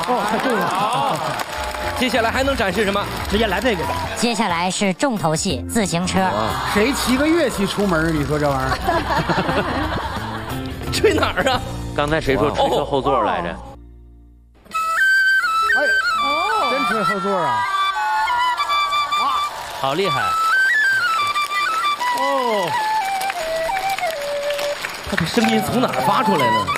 哦，太重了。 接下来还能展示什么？ 直接来这个吧。 接下来是重头戏，自行车。 谁骑个乐器出门？你说这玩意儿？ 吹哪儿啊？ 刚才谁说吹车后座来着？ 哎，真吹后座啊！ 好厉害！ 哦，他这声音从哪儿发出来呢？